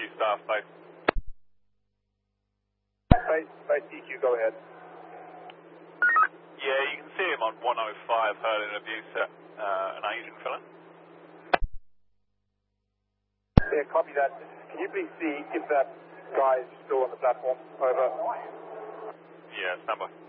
staff base. Base EQ, go ahead. Yeah, you can see him on 105 hurling abuse at an Asian fella. Yeah, copy that. Can you please see if that guy is still on the platform? Over. Yeah, stand by.